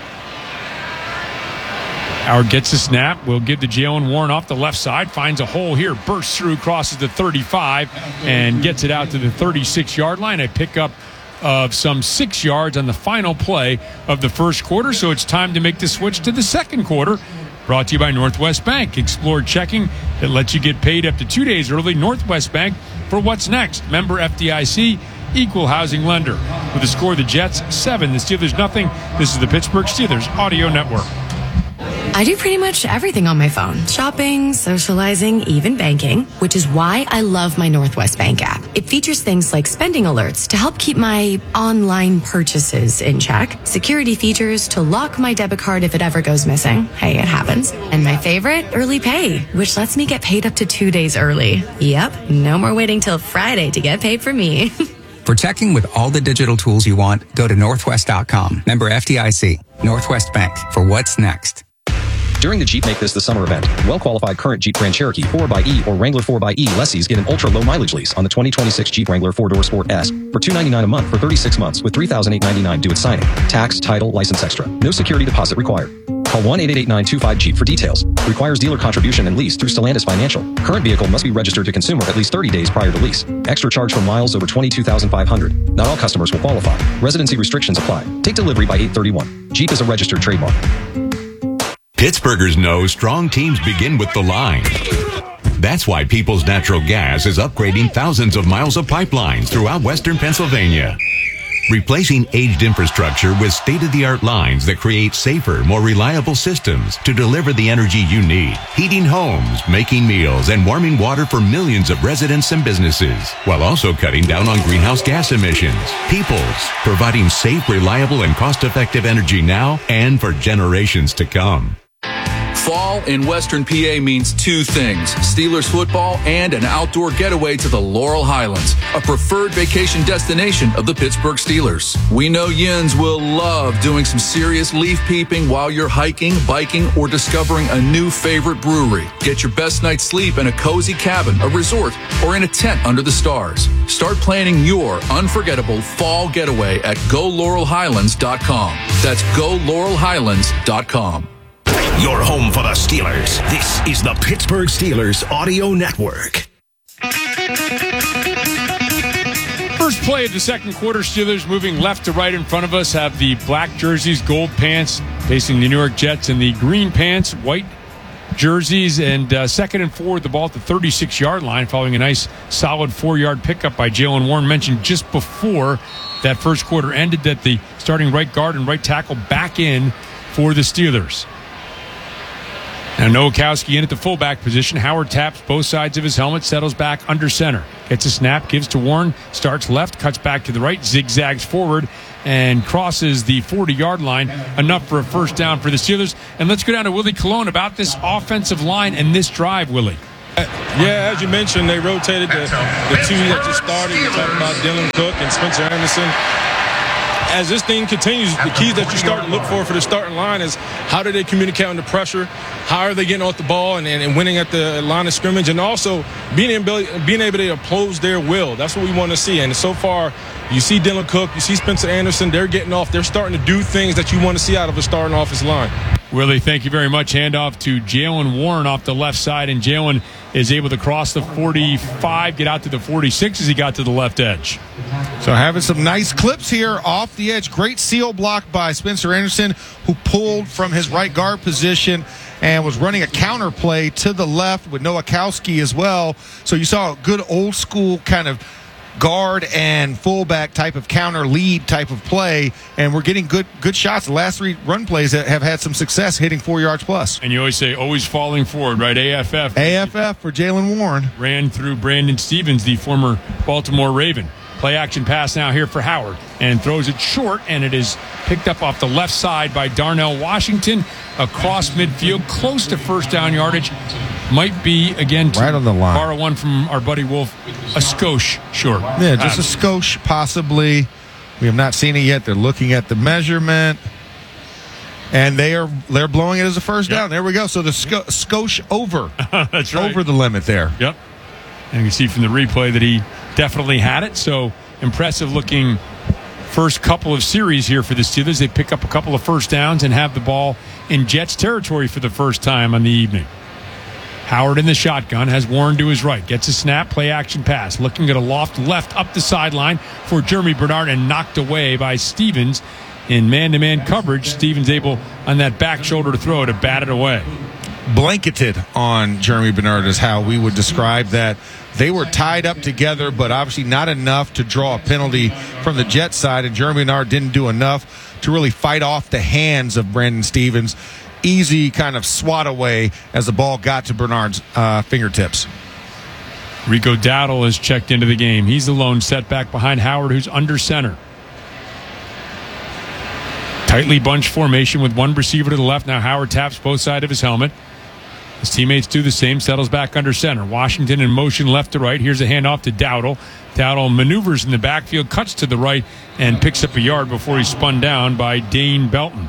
Howard gets a snap. We'll give to Jalen Warren off the left side. Finds a hole here. Bursts through, crosses the 35, and gets it out to the 36-yard line. A pickup of some 6 yards on the final play of the first quarter. So it's time to make the switch to the second quarter. Brought to you by Northwest Bank. Explore checking that lets you get paid up to 2 days early. Northwest Bank for what's next. Member FDIC, equal housing lender. With the score, the Jets 7, the Steelers nothing. This is the Pittsburgh Steelers Audio Network. I do pretty much everything on my phone. Shopping, socializing, even banking, which is why I love my Northwest Bank app. It features things like spending alerts to help keep my online purchases in check, security features to lock my debit card if it ever goes missing. Hey, it happens. And my favorite, early pay, which lets me get paid up to 2 days early. Yep, no more waiting till Friday to get paid for me. For checking with all the digital tools you want, go to Northwest.com. Member FDIC. Northwest Bank. For what's next. During the Jeep Make This the Summer event, well-qualified current Jeep Grand Cherokee 4xE or Wrangler 4xE lessees get an ultra-low mileage lease on the 2026 Jeep Wrangler 4-Door Sport S for $299 a month for 36 months with $3,899 due at signing. Tax, title, license extra. No security deposit required. Call 1-888-925-JEEP for details. Requires dealer contribution and lease through Stellantis Financial. Current vehicle must be registered to consumer at least 30 days prior to lease. Extra charge for miles over 22,500. Not all customers will qualify. Residency restrictions apply. Take delivery by 8/31. Jeep is a registered trademark. Pittsburghers know strong teams begin with the line. That's why Peoples Natural Gas is upgrading thousands of miles of pipelines throughout western Pennsylvania. Replacing aged infrastructure with state-of-the-art lines that create safer, more reliable systems to deliver the energy you need. Heating homes, making meals, and warming water for millions of residents and businesses, while also cutting down on greenhouse gas emissions. Peoples, providing safe, reliable, and cost-effective energy now and for generations to come. Fall in Western PA means two things: Steelers football and an outdoor getaway to the Laurel Highlands, a preferred vacation destination of the Pittsburgh Steelers. We know Yins will love doing some serious leaf peeping while you're hiking, biking, or discovering a new favorite brewery. Get your best night's sleep in a cozy cabin, a resort, or in a tent under the stars. Start planning your unforgettable fall getaway at GoLaurelHighlands.com. That's GoLaurelHighlands.com. Your home for the Steelers. This is the Pittsburgh Steelers Audio Network. First play of the second quarter, Steelers moving left to right in front of us have the black jerseys, gold pants, facing the New York Jets, and the green pants, white jerseys. And 2nd and 4, the ball at the 36-yard line, following a nice solid 4-yard pickup by Jalen Warren. Mentioned just before that first quarter ended that the starting right guard and right tackle back in for the Steelers. Now Nowakowski in at the fullback position. Howard taps both sides of his helmet, settles back under center. Gets a snap, gives to Warren, starts left, cuts back to the right, zigzags forward, and crosses the 40-yard line. Enough for a first down for the Steelers. And let's go down to Willie Colon about this offensive line and this drive, Willie. Yeah, as you mentioned, they rotated the two that just started. You're talking about Dylan Cook and Spencer Anderson. As this thing continues, the keys that you start to look for the starting line is how do they communicate under pressure, how are they getting off the ball and winning at the line of scrimmage, and also being able to oppose their will. That's what we want to see. And so far, you see Dylan Cook, you see Spencer Anderson, they're getting off. They're starting to do things that you want to see out of a starting offensive line. Willie, thank you very much. Handoff to Jalen Warren off the left side, and Jalen is able to cross the 45, get out to the 46 as he got to the left edge. So having some nice clips here off the edge. Great seal block by Spencer Anderson, who pulled from his right guard position and was running a counter play to the left with Nowakowski as well. So you saw a good old school kind of guard and fullback type of counter lead type of play, and we're getting good shots. The last 3 run plays that have had some success hitting 4 yards plus. And you always say always falling forward, right? AFF for Jalen Warren. Ran through Brandon Stevens, the former Baltimore Raven. Play action pass now here for Howard, and throws it short, and it is picked up off the left side by Darnell Washington across midfield, close to first down yardage. Might be, again, right on the line. Borrow one from our buddy Wolf, a skosh short. Yeah, just a skosh possibly. We have not seen it yet. They're looking at the measurement, and they're blowing it as a first down. There we go. So the skosh over. That's right. Over the limit there. Yep. And you can see from the replay that he definitely had it. So impressive looking first couple of series here for the Steelers. They pick up a couple of first downs and have the ball in Jets territory for the first time on the evening. Howard in the shotgun, has Warren to his right, gets a snap, play action pass, looking at a loft left up the sideline for Jeremy Bernard, and knocked away by Stevens in man-to-man coverage. Stevens able on that back shoulder to throw to bat it away. Blanketed on Jeremy Bernard is how we would describe that. They were tied up together, but obviously not enough to draw a penalty from the Jet side, and Jeremy Bernard didn't do enough to really fight off the hands of Brandon Stevens. Easy kind of swat away as the ball got to Bernard's fingertips. Rico Dowdle is checked into the game. He's the lone setback behind Howard, who's under center. Tightly bunched formation with one receiver to the left. Now Howard taps both sides of his helmet. His teammates do the same, settles back under center. Washington in motion left to right. Here's a handoff to Dowdle. Dowdle maneuvers in the backfield, cuts to the right, and picks up a yard before he's spun down by Dane Belton.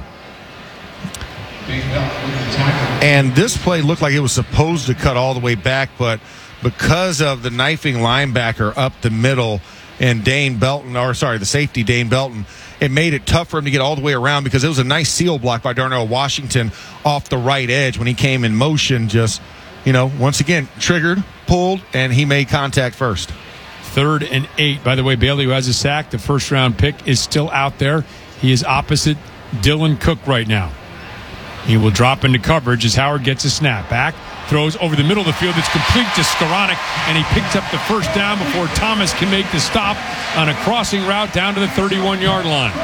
And this play looked like it was supposed to cut all the way back, but because of the knifing linebacker up the middle and the safety Dane Belton, it made it tough for him to get all the way around, because it was a nice seal block by Darnell Washington off the right edge when he came in motion. Just, once again, triggered, pulled, and he made contact first. 3rd and 8. By the way, Bailey, who has a sack, the first-round pick, is still out there. He is opposite Dylan Cook right now. He will drop into coverage as Howard gets a snap back, throws over the middle of the field. It's complete to Skoranek, and he picks up the first down before Thomas can make the stop on a crossing route down to the 31-yard line.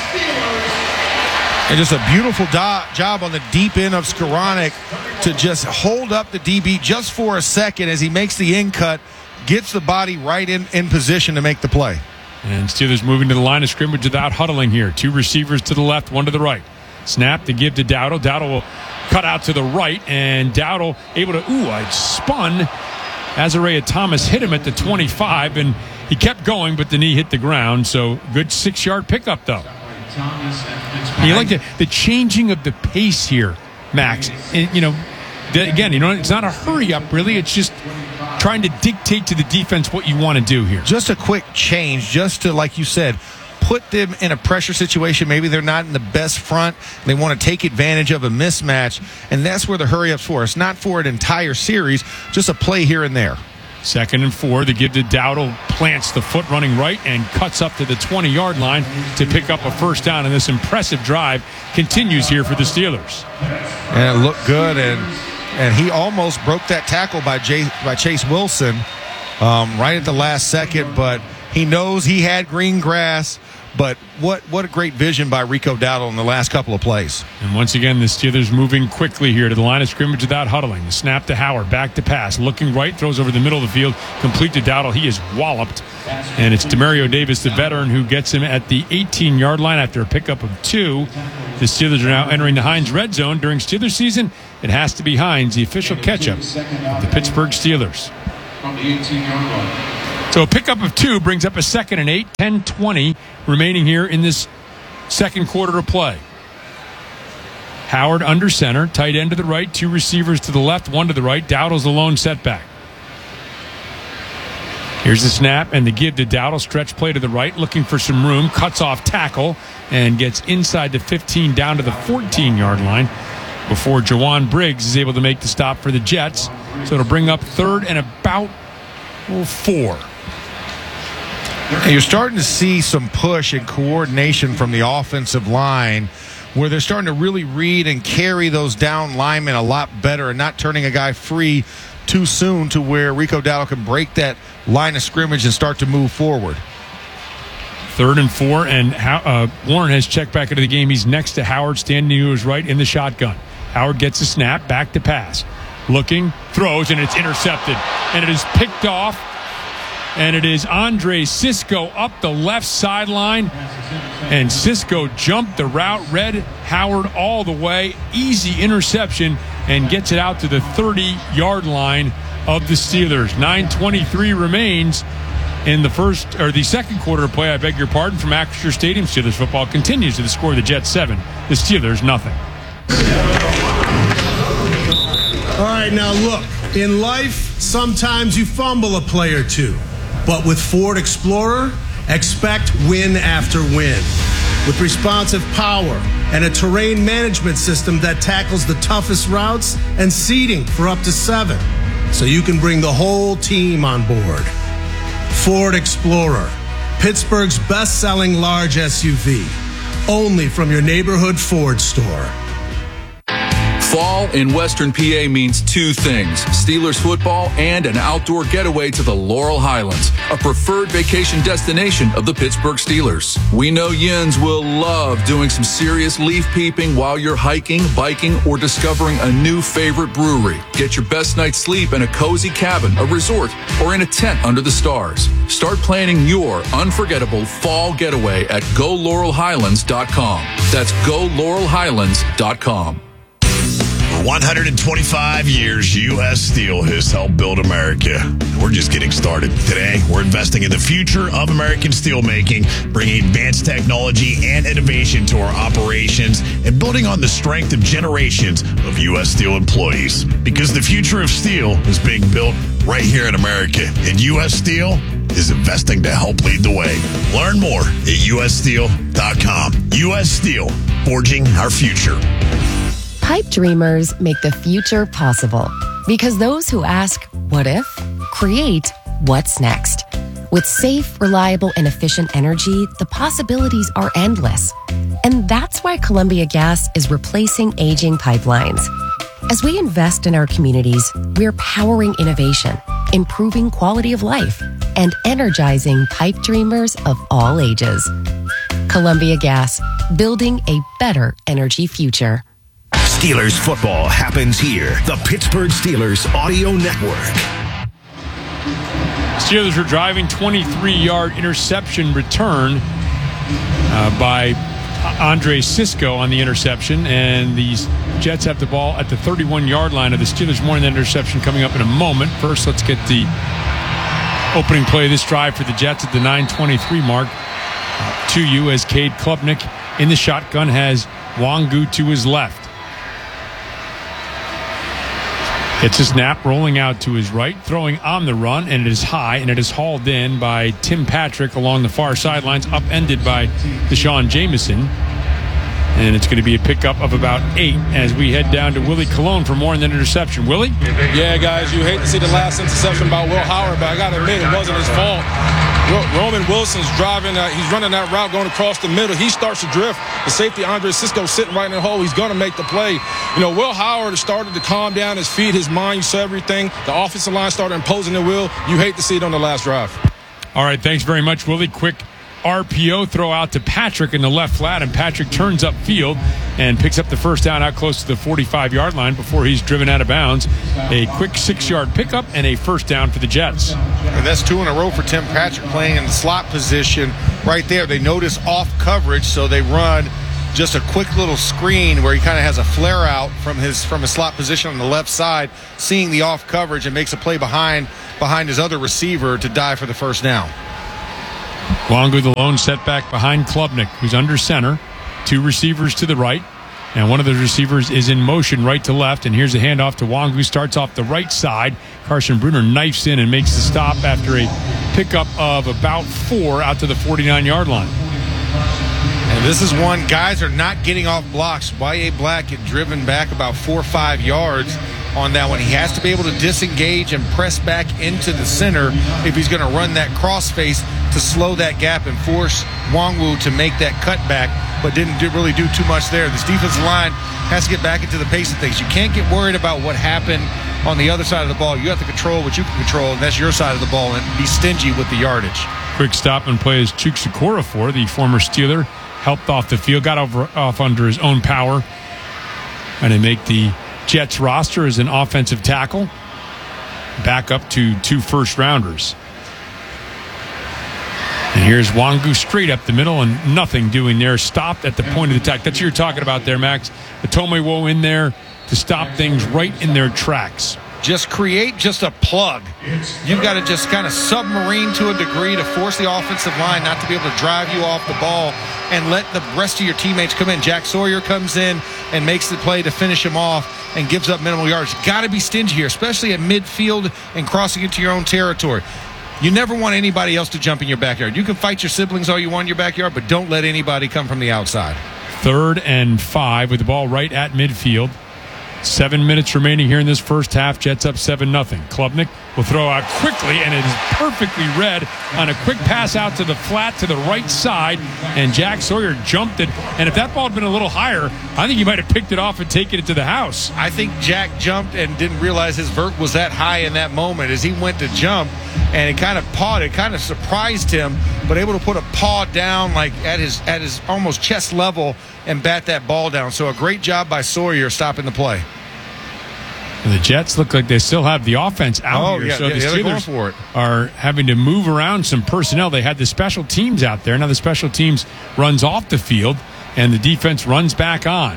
And just a beautiful job on the deep end of Skoranek to just hold up the DB just for a second as he makes the in cut, gets the body right in position to make the play. And Steelers moving to the line of scrimmage without huddling here. 2 receivers to the left, 1 to the right. Snap to give to Dowdle. Dowdle will cut out to the right, and Dowdle able to, spun. Azariah Thomas hit him at the 25, and he kept going, but the knee hit the ground. So good 6-yard pickup, though. You like the changing of the pace here, Max. And, it's not a hurry up, really. It's just trying to dictate to the defense what you want to do here. Just a quick change, just to, like you said, put them in a pressure situation. Maybe they're not in the best front. They want to take advantage of a mismatch, and that's where the hurry-up's for. It's not for an entire series, just a play here and there. 2nd and 4. The give to Dowdle, plants the foot running right and cuts up to the 20-yard line to pick up a first down. And this impressive drive continues here for the Steelers. And it looked good, and he almost broke that tackle by Chase Wilson right at the last second, but he knows he had green grass. But what a great vision by Rico Dowdle in the last couple of plays. And once again, the Steelers moving quickly here to the line of scrimmage without huddling. The snap to Howard, back to pass, looking right, throws over the middle of the field, complete to Dowdle. He is walloped. And it's Demario Davis, the veteran, who gets him at the 18-yard line after a pickup of 2. The Steelers are now entering the Heinz red zone. During Steelers season, it has to be Heinz, the official catch-up of the Pittsburgh Steelers. From the 18-yard line. So a pickup of 2 brings up a 2nd and 8, 10-20 remaining here in this second quarter of play. Howard under center, tight end to the right, 2 receivers to the left, 1 to the right. Dowdle's the lone setback. Here's the snap and the give to Dowdle. Stretch play to the right, looking for some room. Cuts off tackle and gets inside the 15 down to the 14-yard line before Jawan Briggs is able to make the stop for the Jets. So it'll bring up 3rd and about 4. And you're starting to see some push and coordination from the offensive line where they're starting to really read and carry those down linemen a lot better and not turning a guy free too soon to where Rico Dowdle can break that line of scrimmage and start to move forward. 3rd and 4, and Warren has checked back into the game. He's next to Howard, standing to his right in the shotgun. Howard gets a snap, back to pass. Looking, throws, and it's intercepted. And it is picked off. And it is Andre Cisco up the left sideline. And Cisco jumped the route, read Howard all the way. Easy interception, and gets it out to the 30-yard line of the Steelers. 9:23 remains in the second quarter of play. I beg your pardon, from Acrisure Stadium. Steelers football continues to the score of the Jets 7. The Steelers nothing. All right, now look, in life, sometimes you fumble a play or 2. But with Ford Explorer, expect win after win. With responsive power and a terrain management system that tackles the toughest routes and seating for up to 7, so you can bring the whole team on board. Ford Explorer, Pittsburgh's best-selling large SUV, only from your neighborhood Ford store. Fall in Western PA means 2 things: Steelers football and an outdoor getaway to the Laurel Highlands, a preferred vacation destination of the Pittsburgh Steelers. We know Yins will love doing some serious leaf peeping while you're hiking, biking, or discovering a new favorite brewery. Get your best night's sleep in a cozy cabin, a resort, or in a tent under the stars. Start planning your unforgettable fall getaway at GoLaurelHighlands.com. That's GoLaurelHighlands.com. For 125 years, U.S. Steel has helped build America. We're just getting started. Today, we're investing in the future of American steelmaking, bringing advanced technology and innovation to our operations, and building on the strength of generations of U.S. Steel employees. Because the future of steel is being built right here in America, and U.S. Steel is investing to help lead the way. Learn more at ussteel.com. U.S. Steel, forging our future. Pipe dreamers make the future possible, because those who ask, what if, create what's next. With safe, reliable, and efficient energy, the possibilities are endless. And that's why Columbia Gas is replacing aging pipelines. As we invest in our communities, we're powering innovation, improving quality of life, and energizing pipe dreamers of all ages. Columbia Gas, building a better energy future. Steelers football happens here. The Pittsburgh Steelers Audio Network. Steelers are driving, 23-yard interception return by Andre Cisco on the interception, and these Jets have the ball at the 31-yard line of the Steelers. More on that interception coming up in a moment. First, let's get the opening play of this drive for the Jets at the 9:23 mark. To you as Cade Klubnik in the shotgun has Wangu to his left. Gets a snap, rolling out to his right, throwing on the run, and it is high, and it is hauled in by Tim Patrick along the far sidelines, upended by Deshaun Jameson. And it's going to be a pickup of about 8 as we head down to Willie Colon for more on that interception. Willie? Yeah, guys, you hate to see the last interception by Will Howard, but I got to admit, it wasn't his fault. Roman Wilson's driving, he's running that route going across the middle. He starts to drift. The safety, Andre Cisco, sitting right in the hole. He's going to make the play. You know, Will Howard started to calm down his feet, his mind. You saw everything. The offensive line started imposing their will. You hate to see it on the last drive. All right, thanks very much, Willie. Quick RPO throw out to Patrick in the left flat, and Patrick turns upfield and picks up the first down out close to the 45-yard line before he's driven out of bounds. A quick 6-yard pickup and a first down for the Jets. And that's 2 in a row for Tim Patrick playing in the slot position right there. They notice off coverage, so they run just a quick little screen where he kind of has a flare out from his slot position on the left side, seeing the off coverage, and makes a play behind his other receiver to dive for the first down. Wangu, the lone setback behind Klubnik, who's under center. 2 receivers to the right, and one of the receivers is in motion right to left. And here's a handoff to Wangu, starts off the right side. Carson Bruner knifes in and makes the stop after a pickup of about 4 out to the 49-yard line. And this is one, guys are not getting off blocks. Y.A. Black get driven back about 4 or 5 yards on that one. He has to be able to disengage and press back into the center if he's going to run that crossface to slow that gap and force Wangu to make that cutback, but didn't really do too much there. This defensive line has to get back into the pace of things. You can't get worried about what happened on the other side of the ball. You have to control what you can control, and that's your side of the ball, and be stingy with the yardage. Quick stop and play is Chukwuekwor for the former Steeler. Helped off the field, got off under his own power, and they make the Jets roster as an offensive tackle, back up to 2 first-rounders. And here's Wangu straight up the middle, and nothing doing there. Stopped at the point of the attack. That's what you're talking about there, Max. Atomewo in there to stop things right in their tracks. Just create just a plug. You've got to just kind of submarine to a degree to force the offensive line not to be able to drive you off the ball and let the rest of your teammates come in. Jack Sawyer comes in and makes the play to finish him off and gives up minimal yards. Got to be stingy here, especially at midfield and crossing into your own territory. You never want anybody else to jump in your backyard. You can fight your siblings all you want in your backyard, but don't let anybody come from the outside. 3rd and 5 with the ball right at midfield. 7 minutes remaining here in this first half. Jets up 7-0. Klubnik will throw out quickly, and it is perfectly read on a quick pass out to the flat to the right side, and Jack Sawyer jumped it. And if that ball had been a little higher, I think he might have picked it off and taken it to the house. I think Jack jumped and didn't realize his vert was that high in that moment as he went to jump, and it kind of pawed. It kind of surprised him, but able to put a paw down like at his almost chest level and bat that ball down. So a great job by Sawyer stopping the play. And the Jets look like they still have the offense out here. So the Steelers are having to move around some personnel. They had the special teams out there. Now the special teams runs off the field, and the defense runs back on.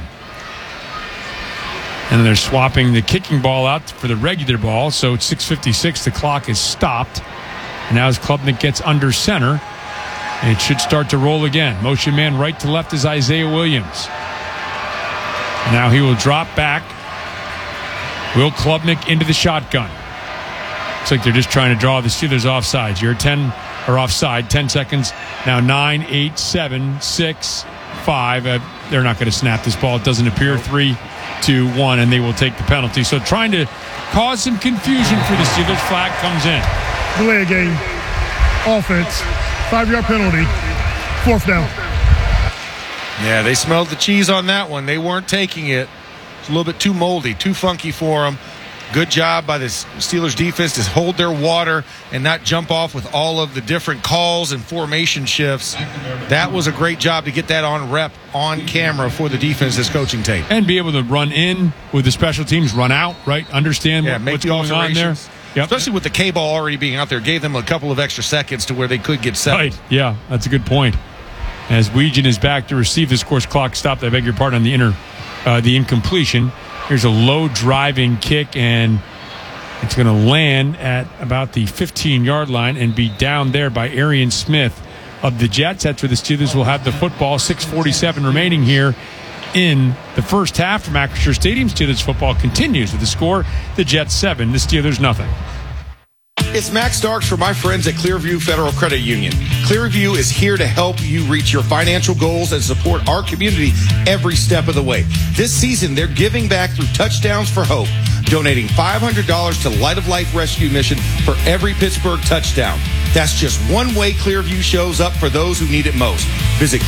And they're swapping the kicking ball out for the regular ball. So it's 6:56. The clock is stopped. And now as Klubnik gets under center, it should start to roll again. Motion man right to left is Isaiah Williams. Now he will drop back. Will Klubnik into the shotgun. Looks like they're just trying to draw the Steelers offsides. You're 10 or offside. 10 seconds. Now 9, 8, 7, 6, 5. They're not going to snap this ball. It doesn't appear. 3, 2, 1, and they will take the penalty. So trying to cause some confusion for the Steelers. Flag comes in. Delay a game. Offense. 5-yard penalty. 4th down. Yeah, they smelled the cheese on that one. They weren't taking it. It's a little bit too moldy, too funky for them. Good job by the Steelers defense to hold their water and not jump off with all of the different calls and formation shifts. That was a great job to get that on rep, on camera for the defense's coaching tape. And be able to run in with the special teams, run out, right? Understand what's going on there. Yep. Especially with the K-ball already being out there, gave them a couple of extra seconds to where they could get set. Right, yeah, that's a good point. As Weegan is back to receive this, course clock stopped. I beg your pardon on the incompletion. Here's a low driving kick, and it's going to land at about the 15-yard line and be down there by Arian Smith of the Jets. That's where the Steelers will have the football. 6:47 remaining here in the first half from Acrisure Stadium. Steelers football continues with the score: the Jets 7, the Steelers nothing. It's Max Starks for my friends at Clearview Federal Credit Union. Clearview is here to help you reach your financial goals and support our community every step of the way. This season, they're giving back through Touchdowns for Hope, donating $500 to Light of Life Rescue Mission for every Pittsburgh touchdown. That's just one way Clearview shows up for those who need it most. Visit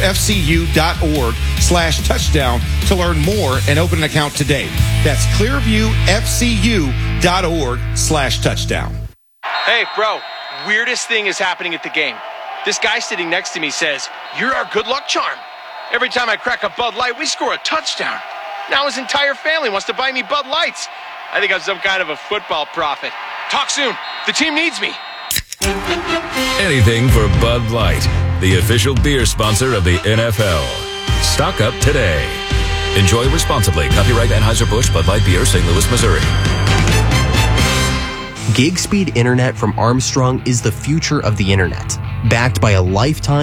clearviewfcu.org/touchdown to learn more and open an account today. That's clearviewfcu.org/touchdown. Hey, bro, weirdest thing is happening at the game. This guy sitting next to me says, "You're our good luck charm. Every time I crack a Bud Light, we score a touchdown." Now his entire family wants to buy me Bud Lights. I think I'm some kind of a football prophet. Talk soon. The team needs me. Anything for Bud Light, the official beer sponsor of the NFL. Stock up today. Enjoy responsibly. Copyright Anheuser-Busch Bud Light Beer, St. Louis, Missouri. Gig speed internet from Armstrong is the future of the internet, backed by a lifetime